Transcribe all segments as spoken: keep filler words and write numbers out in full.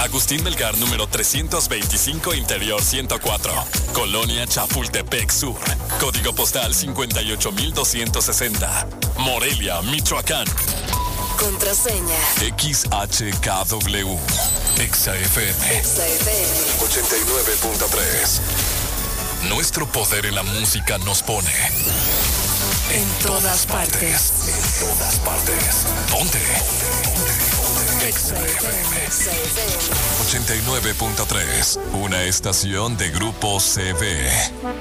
Agustín Melgar, número trescientos veinticinco, Interior ciento cuatro. Colonia Chapultepec Sur. Código postal cincuenta y ocho mil doscientos sesenta. Morelia, Michoacán. Contraseña X H K W. Exa F M. Exa F M ochenta y nueve punto tres. Nuestro poder en la música nos pone en todas partes. En todas partes. Ponte. Exa F M ochenta y nueve punto tres. Una estación de Grupo C V.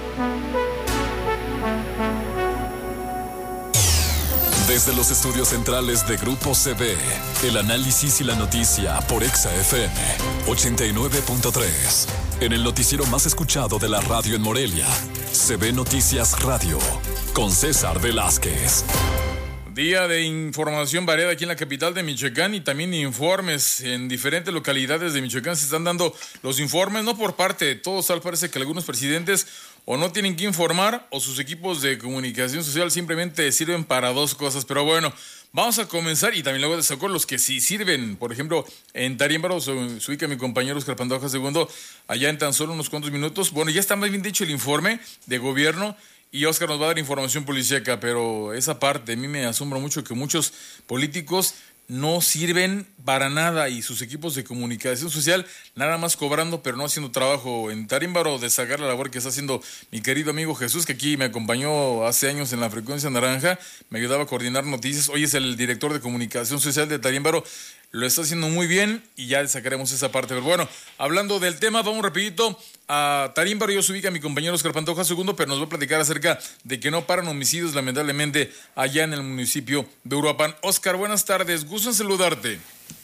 Desde los estudios centrales de Grupo C V, el análisis y la noticia por Exa F M ochenta y nueve punto tres. En el noticiero más escuchado de la radio en Morelia, C V Noticias Radio, con César Velázquez. Día de información variada aquí en la capital de Michoacán y también informes en diferentes localidades de Michoacán. Se están dando los informes, no por parte de todos, tal parece que algunos presidentes o no tienen que informar o sus equipos de comunicación social simplemente sirven para dos cosas. Pero bueno, vamos a comenzar y también luego destaco los que sí sirven. Por ejemplo, en Tarímbaro se ubica mi compañero Oscar Pantoja segundo, allá en tan solo unos cuantos minutos. Bueno, ya está más bien dicho el informe de gobierno. Y Oscar nos va a dar información policíaca, pero esa parte a mí me asombra mucho que muchos políticos no sirven para nada y sus equipos de comunicación social nada más cobrando pero no haciendo trabajo. En Tarímbaro destacar la labor que está haciendo mi querido amigo Jesús, que aquí me acompañó hace años en la frecuencia naranja, me ayudaba a coordinar noticias. Hoy es el director de comunicación social de Tarímbaro. Lo está haciendo muy bien y ya sacaremos esa parte. Pero bueno, hablando del tema, vamos rapidito a Tarímbaro. Yo se ubica mi compañero Oscar Pantoja segundo, pero nos va a platicar acerca de que no paran homicidios, lamentablemente, allá en el municipio de Uruapan. Oscar, buenas tardes. Gusto en saludarte.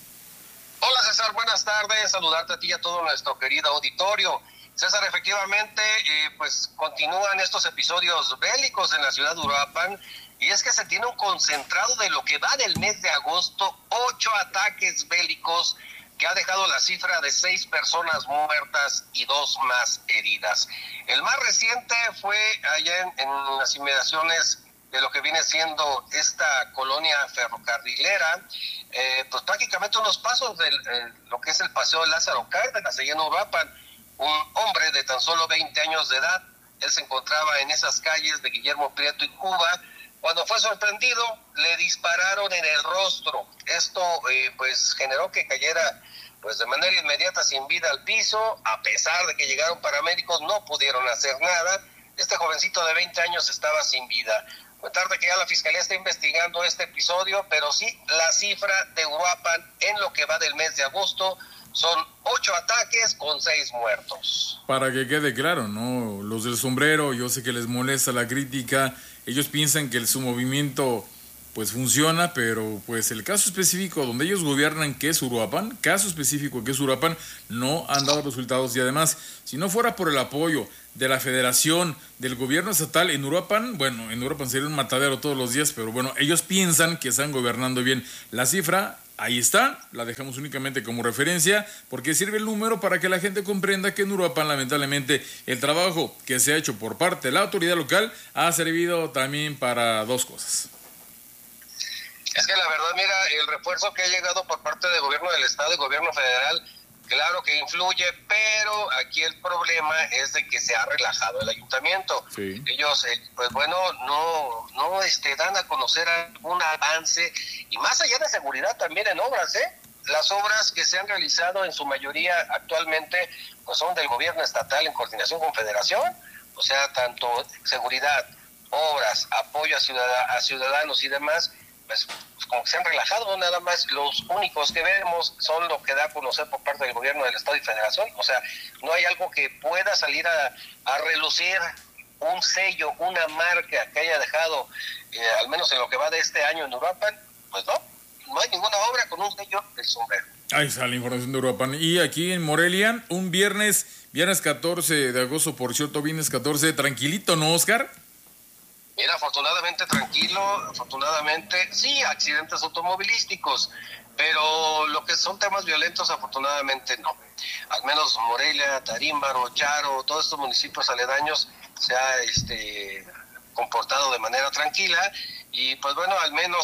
Hola, César. Buenas tardes. Saludarte a ti y a todo nuestro querido auditorio. César, efectivamente, eh, pues continúan estos episodios bélicos en la ciudad de Uruapan. Y es que se tiene un concentrado de lo que va del mes de agosto, ocho ataques bélicos que ha dejado la cifra de seis personas muertas y dos más heridas. El más reciente fue allá en, en las inmediaciones de lo que viene siendo esta colonia ferrocarrilera, eh, pues prácticamente unos pasos de eh, lo que es el Paseo de Lázaro Cárdenas, allá en Uruapan. Un hombre de tan solo veinte años de edad, él se encontraba en esas calles de Guillermo Prieto y Cuba. Cuando fue sorprendido, le dispararon en el rostro. Esto eh, pues generó que cayera pues de manera inmediata sin vida al piso. A pesar de que llegaron paramédicos, no pudieron hacer nada. Este jovencito de veinte años estaba sin vida. Tarde que ya la fiscalía está investigando este episodio, pero sí, la cifra de Uruapan en lo que va del mes de agosto son ocho ataques con seis muertos. Para que quede claro, ¿no? Los del sombrero, yo sé que les molesta la crítica. Ellos piensan que el, su movimiento pues funciona, pero pues el caso específico donde ellos gobiernan, que es Uruapan, caso específico que es Uruapan, no han dado resultados. Y además, si no fuera por el apoyo de la federación, del gobierno estatal en Uruapan, bueno, en Uruapan sería un matadero todos los días, pero bueno, ellos piensan que están gobernando bien. La cifra, ahí está, la dejamos únicamente como referencia, porque sirve el número para que la gente comprenda que en Uruapan, lamentablemente, el trabajo que se ha hecho por parte de la autoridad local ha servido también para dos cosas. Es que la verdad, mira, el refuerzo que ha llegado por parte del gobierno del estado y gobierno federal, claro que influye, pero aquí el problema es de que se ha relajado el ayuntamiento. Sí. Ellos, eh, pues bueno, no, no este, dan a conocer algún avance, y más allá de seguridad también en obras, ¿eh? Las obras que se han realizado en su mayoría actualmente pues son del gobierno estatal en coordinación con federación, o sea, tanto seguridad, obras, apoyo a, ciudad, a ciudadanos y demás, pues como que se han relajado, ¿no? Nada más los únicos que vemos son lo que da a conocer por parte del gobierno del estado y federación. O sea, no hay algo que pueda salir a, a relucir, un sello, una marca que haya dejado, eh, al menos en lo que va de este año en Uruapan. Pues no, no hay ninguna obra con un sello del sombrero. Ahí está la información de Uruapan. Y aquí en Morelia, un viernes, viernes catorce de agosto, por cierto, viernes catorce, tranquilito, ¿no, Oscar? Mira, afortunadamente tranquilo, afortunadamente, sí, accidentes automovilísticos, pero lo que son temas violentos, afortunadamente no. Al menos Morelia, Tarímbaro, Charo, todos estos municipios aledaños se ha este, comportado de manera tranquila, y pues bueno, al menos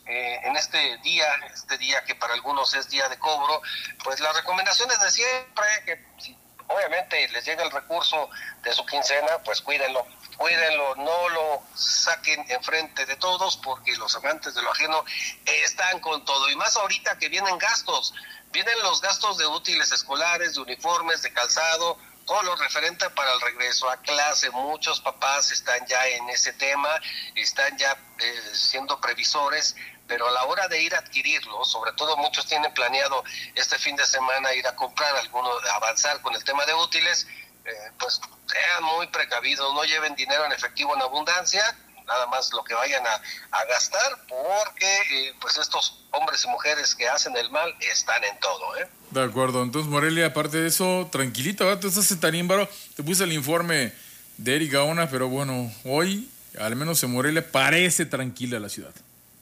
eh, en este día, este día que para algunos es día de cobro, pues las recomendaciones de siempre, que si obviamente les llega el recurso de su quincena, pues cuídenlo, cuídenlo, no lo saquen enfrente de todos, porque los amantes de lo ajeno están con todo, y más ahorita que vienen gastos, vienen los gastos de útiles escolares, de uniformes, de calzado, todo lo referente para el regreso a clase. Muchos papás están ya en ese tema, están ya eh, siendo previsores, pero a la hora de ir a adquirirlo, sobre todo muchos tienen planeado este fin de semana ir a comprar alguno, avanzar con el tema de útiles, eh, pues sean muy precavidos, no lleven dinero en efectivo en abundancia, nada más lo que vayan a, a gastar, porque eh, pues estos hombres y mujeres que hacen el mal están en todo, ¿eh? De acuerdo, entonces Morelia, aparte de eso, tranquilita, ¿verdad? Tú estás en Tarímbaro, te puse el informe de Eric Gaona, pero bueno, hoy, al menos en Morelia, parece tranquila la ciudad.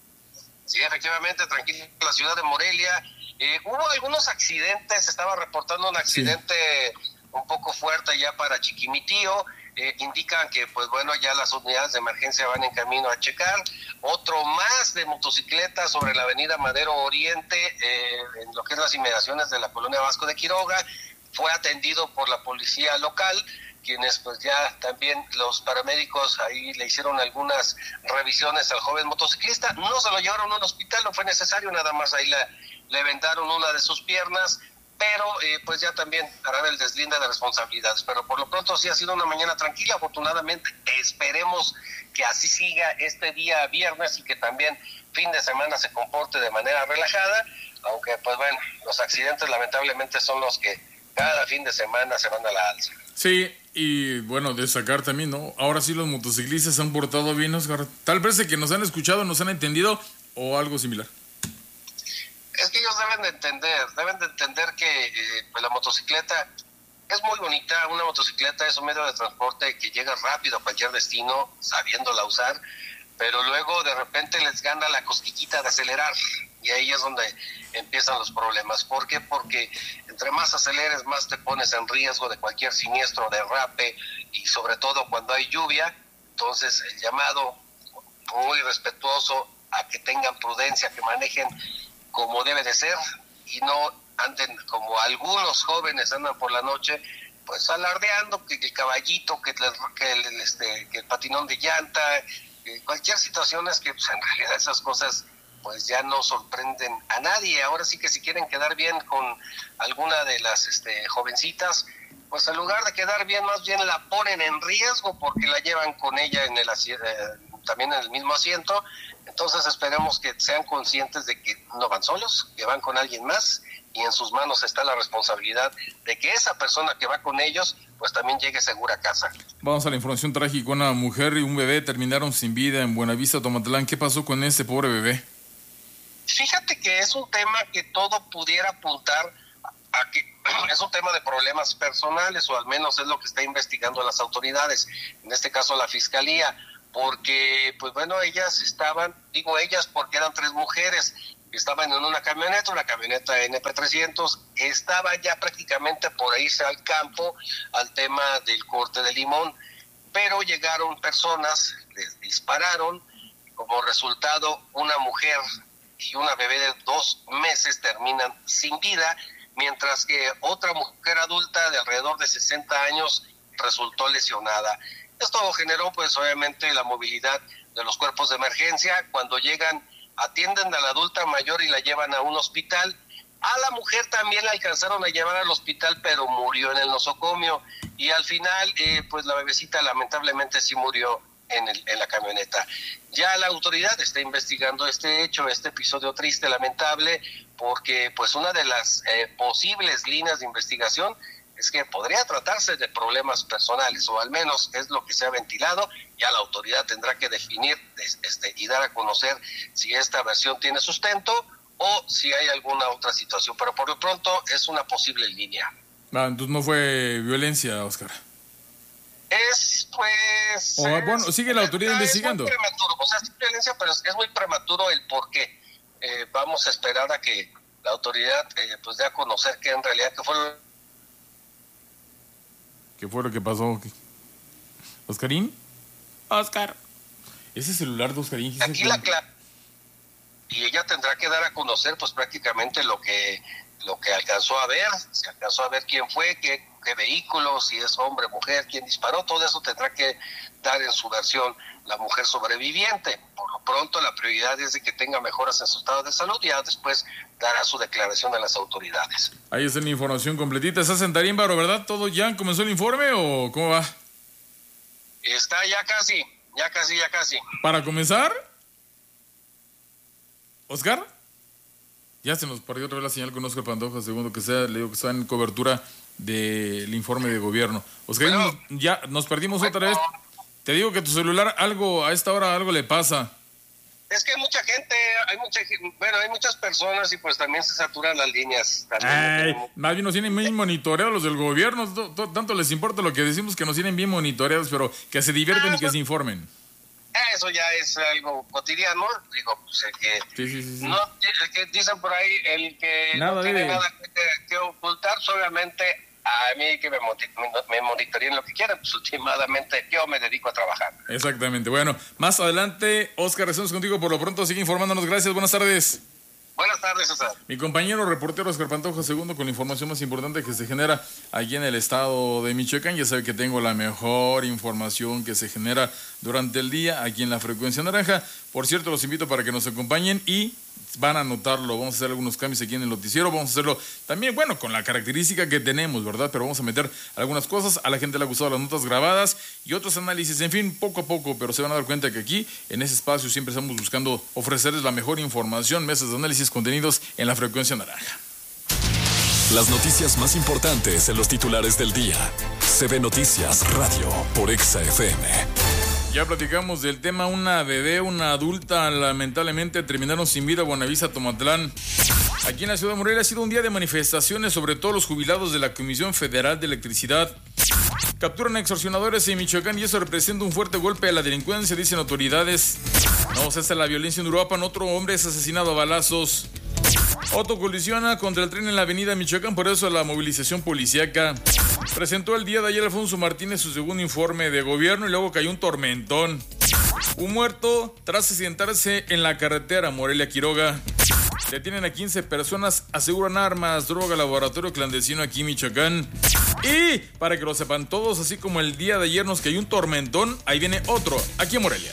Sí, efectivamente, tranquila la ciudad de Morelia. Eh, hubo algunos accidentes, estaba reportando un accidente sí. un poco fuerte ya para Chiquimitío. Eh, indican que, pues bueno, ya las unidades de emergencia van en camino a checar. Otro más de motocicletas sobre la avenida Madero Oriente, eh, en lo que es las inmediaciones de la colonia Vasco de Quiroga, fue atendido por la policía local, quienes pues ya también los paramédicos ahí le hicieron algunas revisiones al joven motociclista. No se lo llevaron a un hospital, no fue necesario, nada más ahí le, le vendaron una de sus piernas, pero eh, pues ya también harán el deslinde de responsabilidades. Pero por lo pronto sí ha sido una mañana tranquila, afortunadamente. Esperemos que así siga este día viernes y que también fin de semana se comporte de manera relajada, aunque pues bueno, los accidentes lamentablemente son los que cada fin de semana se van a la alza. Sí, y bueno, destacar también, ¿no? Ahora sí los motociclistas se han portado bien, Oscar. Tal vez que nos han escuchado, nos han entendido o algo similar. Es que ellos deben de entender, deben de entender que eh, pues la motocicleta es muy bonita. Una motocicleta es un medio de transporte que llega rápido a cualquier destino, sabiéndola usar, pero luego de repente les gana la cosquillita de acelerar, y ahí es donde empiezan los problemas. ¿Por qué? Porque entre más aceleres, más te pones en riesgo de cualquier siniestro, derrape, y sobre todo cuando hay lluvia. Entonces el llamado muy respetuoso a que tengan prudencia, que manejen como debe de ser y no anden como algunos jóvenes andan por la noche, pues alardeando que el caballito, que el, que el, este, que el patinón de llanta, eh, cualquier situación es que pues, en realidad esas cosas pues ya no sorprenden a nadie. Ahora sí que si quieren quedar bien con alguna de las este, jovencitas, pues en lugar de quedar bien, más bien la ponen en riesgo porque la llevan con ella en el eh, también en el mismo asiento. Entonces esperemos que sean conscientes de que no van solos, que van con alguien más, y en sus manos está la responsabilidad de que esa persona que va con ellos pues también llegue segura a casa. Vamos a la información trágica. Una mujer y un bebé terminaron sin vida en Buenavista, Tomatlán. ¿Qué pasó con este pobre bebé? Fíjate que es un tema que todo pudiera apuntar a que es un tema de problemas personales, o al menos es lo que está investigando las autoridades, en este caso la fiscalía, porque pues bueno, ellas estaban, digo ellas porque eran tres mujeres, estaban en una camioneta, una camioneta N P trescientos, estaban ya prácticamente por irse al campo al tema del corte de limón, pero llegaron personas, les dispararon, como resultado una mujer y una bebé de dos meses terminan sin vida, mientras que otra mujer adulta de alrededor de sesenta años resultó lesionada. Esto generó pues obviamente la movilidad de los cuerpos de emergencia. Cuando llegan, atienden a la adulta mayor y la llevan a un hospital. A la mujer también la alcanzaron a llevar al hospital, pero murió en el nosocomio, y al final eh, pues la bebecita lamentablemente sí murió en, el, en la camioneta. Ya la autoridad está investigando este hecho, este episodio triste, lamentable, porque pues una de las eh, posibles líneas de investigación es que podría tratarse de problemas personales, o al menos es lo que se ha ventilado. Ya la autoridad tendrá que definir este, y dar a conocer si esta versión tiene sustento o si hay alguna otra situación, pero por lo pronto es una posible línea. Ah, entonces no fue violencia, Oscar. Es, pues... O, es, bueno, sigue la autoridad es investigando. Es muy prematuro, o sea, es violencia, pero es, es muy prematuro el por qué. Eh, vamos a esperar a que la autoridad eh, pues dé a conocer que en realidad que fue... ¿Qué fue lo que pasó? ¿Oscarín? Oscar. Ese celular de Oscarín. Aquí la clave. y ella tendrá que dar a conocer pues prácticamente lo que lo que alcanzó a ver, si alcanzó a ver quién fue, qué, qué vehículo, si es hombre, mujer, quién disparó, todo eso tendrá que dar en su versión la mujer sobreviviente. Por lo pronto la prioridad es de que tenga mejoras en su estado de salud y ya después dará su declaración a las autoridades. Ahí está la información completita. ¿Estás en Tarímbaro, verdad? ¿Todo ya comenzó el informe o cómo va? Está ya casi, ya casi, ya casi. ¿Para comenzar? ¿Oscar? Ya se nos perdió otra vez la señal con Oscar Pantoja, segundo que sea, le digo que está en cobertura del informe de gobierno. Oscar, bueno, ya nos perdimos bueno, otra vez. Te digo que tu celular algo, a esta hora algo le pasa. Es que hay mucha gente, hay mucha, bueno, hay muchas personas y pues también se saturan las líneas. También. Ay, más bien nos tienen bien monitoreados los del gobierno, to, to, tanto les importa lo que decimos que nos tienen bien monitoreados, pero que se divierten ah, y que se informen. Eso ya es algo cotidiano, digo, pues el que, sí, sí, sí, sí. No, el que dicen por ahí, el que nada no tiene de... nada que, que ocultar, pues obviamente a mí que me, me monitoreen lo que quieran, pues últimamente yo me dedico a trabajar. Exactamente, bueno, más adelante, Oscar, estamos contigo por lo pronto, sigue informándonos, gracias, buenas tardes. Buenas tardes, César. Mi compañero reportero Oscar Pantoja segundo con la información más importante que se genera aquí en el estado de Michoacán. Ya sabe que tengo la mejor información que se genera durante el día aquí en la Frecuencia Naranja. Por cierto, los invito para que nos acompañen y van a notarlo. Vamos a hacer algunos cambios aquí en el noticiero. Vamos a hacerlo también, bueno, con la característica que tenemos, ¿verdad? Pero vamos a meter algunas cosas. A la gente le ha gustado las notas grabadas y otros análisis. En fin, poco a poco, pero se van a dar cuenta que aquí, en ese espacio, siempre estamos buscando ofrecerles la mejor información, mesas de análisis, contenidos en la Frecuencia Naranja. Las noticias más importantes en los titulares del día. C B Noticias Radio por Exa F M. Ya platicamos del tema, una bebé, una adulta, lamentablemente terminaron sin vida en Buenavista, Tomatlán. Aquí en la ciudad de Morelia ha sido un día de manifestaciones, sobre todo los jubilados de la Comisión Federal de Electricidad. Capturan a extorsionadores en Michoacán y eso representa un fuerte golpe a la delincuencia, dicen autoridades. No cesa la violencia en Uruapan, otro hombre es asesinado a balazos. Otto colisiona contra el tren en la avenida Michoacán, por eso la movilización policíaca. Presentó el día de ayer Alfonso Martínez su segundo informe de gobierno y luego cayó un tormentón. Un muerto tras accidentarse en la carretera Morelia-Quiroga. Detienen a quince personas, aseguran armas, droga, laboratorio clandestino aquí en Michoacán. Y para que lo sepan todos, así como el día de ayer nos cayó un tormentón, ahí viene otro, aquí en Morelia.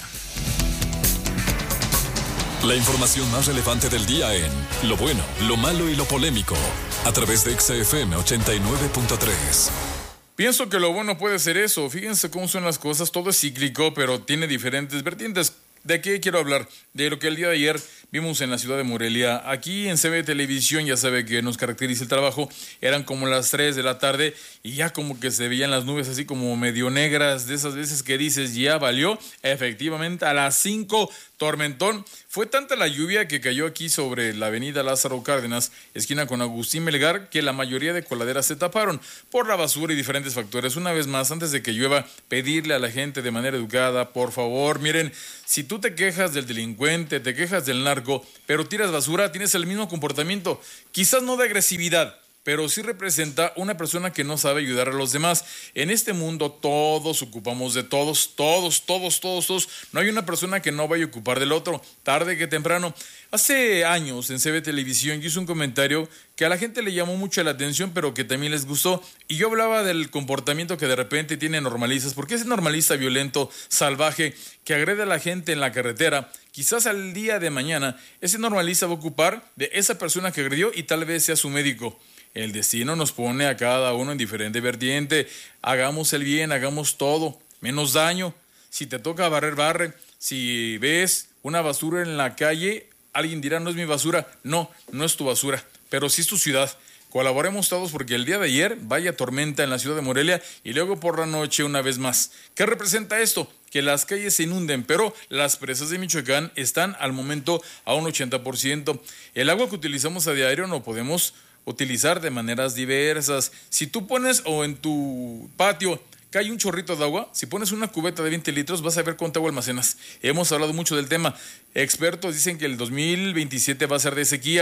La información más relevante del día en lo bueno, lo malo y lo polémico, a través de Exa F M ochenta y nueve punto tres. Pienso que lo bueno puede ser eso. Fíjense cómo son las cosas. Todo es cíclico, pero tiene diferentes vertientes. ¿De qué quiero hablar? De lo que el día de ayer vimos en la ciudad de Morelia. Aquí en C B Televisión, ya sabe que nos caracteriza el trabajo, eran como las tres de la tarde y ya como que se veían las nubes así como medio negras, de esas veces que dices, ya valió. Efectivamente, a las cinco, tormentón. Fue tanta la lluvia que cayó aquí sobre la avenida Lázaro Cárdenas, esquina con Agustín Melgar, que la mayoría de coladeras se taparon por la basura y diferentes factores. Una vez más, antes de que llueva, pedirle a la gente de manera educada, por favor, miren, si tú te quejas del delincuente, te quejas del narco, pero tiras basura, tienes el mismo comportamiento, quizás no de agresividad, pero sí representa una persona que no sabe ayudar a los demás. En este mundo todos ocupamos de todos, todos, todos, todos, todos. No hay una persona que no vaya a ocupar del otro, tarde que temprano. Hace años en C B Televisión yo hice un comentario que a la gente le llamó mucho la atención, pero que también les gustó. Y yo hablaba del comportamiento que de repente tiene normalistas. Porque ese normalista violento, salvaje, que agrede a la gente en la carretera, quizás al día de mañana, ese normalista va a ocupar de esa persona que agredió y tal vez sea su médico. El destino nos pone a cada uno en diferente vertiente. Hagamos el bien, hagamos todo, menos daño. Si te toca barrer, barre. Si ves una basura en la calle, alguien dirá, no es mi basura. No, no es tu basura, pero sí es tu ciudad. Colaboremos todos porque el día de ayer, vaya tormenta en la ciudad de Morelia y luego por la noche una vez más. ¿Qué representa esto? Que las calles se inunden, pero las presas de Michoacán están al momento a un ochenta por ciento. El agua que utilizamos a diario no podemos utilizar de maneras diversas. Si tú pones o en tu patio cae un chorrito de agua, si pones una cubeta de veinte litros vas a ver cuánta agua almacenas. Hemos hablado mucho del tema. Expertos dicen que el dos mil veintisiete va a ser de sequía.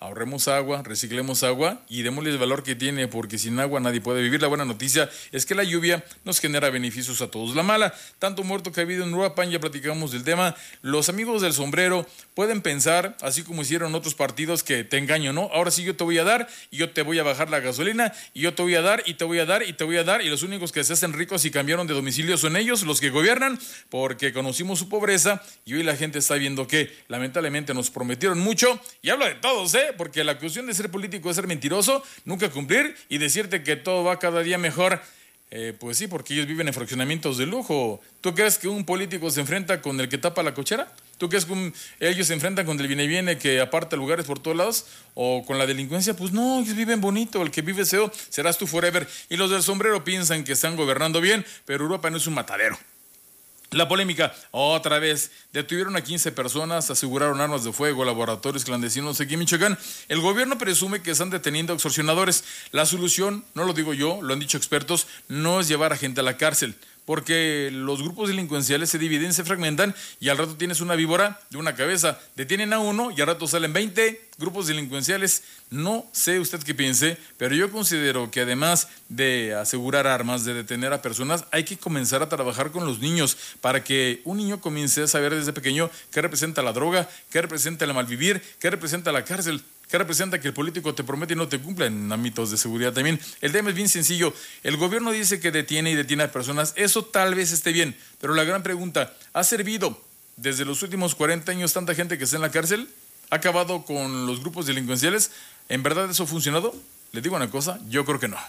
ahorremos agua, reciclemos agua y démosle el valor que tiene, porque sin agua nadie puede vivir. La buena noticia es que la lluvia nos genera beneficios a todos. La mala, tanto muerto que ha habido en Uruapan, ya platicamos del tema. Los amigos del sombrero pueden pensar, así como hicieron otros partidos, que te engaño, ¿no? Ahora sí yo te voy a dar y yo te voy a bajar la gasolina y yo te voy a dar y te voy a dar y te voy a dar, y los únicos que se hacen ricos y cambiaron de domicilio son ellos, los que gobiernan, porque conocimos su pobreza y hoy la gente está viendo que lamentablemente nos prometieron mucho, y hablo de todos, ¿eh? Porque la cuestión de ser político es ser mentiroso, nunca cumplir y decirte que todo va cada día mejor. Eh, pues sí, porque ellos viven en fraccionamientos de lujo. ¿Tú crees que un político se enfrenta con el que tapa la cochera? ¿Tú crees que un, ellos se enfrentan con el viene y viene que aparta lugares por todos lados? ¿O con la delincuencia? Pues no, ellos viven bonito. El que vive feo serás tú forever. Y los del sombrero piensan que están gobernando bien, pero Europa no es un matadero. La polémica, otra vez, detuvieron a quince personas, aseguraron armas de fuego, laboratorios clandestinos aquí en Michoacán. El gobierno presume que están deteniendo a extorsionadores. La solución, no lo digo yo, lo han dicho expertos, no es llevar a gente a la cárcel, porque los grupos delincuenciales se dividen, se fragmentan y al rato tienes una víbora de una cabeza. Detienen a uno y al rato salen veinte grupos delincuenciales. No sé usted qué piense, pero yo considero que además de asegurar armas, de detener a personas, hay que comenzar a trabajar con los niños para que un niño comience a saber desde pequeño qué representa la droga, qué representa el malvivir, qué representa la cárcel. ¿Qué representa que el político te promete y no te cumple en ámbitos de seguridad también? El tema es bien sencillo. El gobierno dice que detiene y detiene a personas. Eso tal vez esté bien, pero la gran pregunta, ¿ha servido desde los últimos cuarenta años tanta gente que está en la cárcel? ¿Ha acabado con los grupos delincuenciales? ¿En verdad eso ha funcionado? Les digo una cosa, yo creo que no.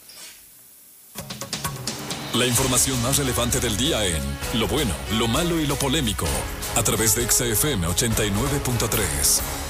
La información más relevante del día en Lo Bueno, Lo Malo y Lo Polémico, a través de Exa F M ochenta y nueve punto tres.